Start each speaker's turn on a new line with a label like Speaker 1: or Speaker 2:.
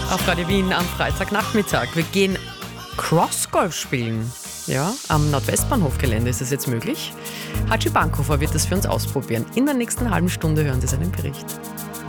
Speaker 1: auf Radio Wien am Freitagnachmittag. Wir gehen Crossgolf spielen. Ja, am Nordwestbahnhofgelände ist das jetzt möglich. Hatschi Bankhofer wird das für uns ausprobieren. In der nächsten halben Stunde hören Sie seinen Bericht.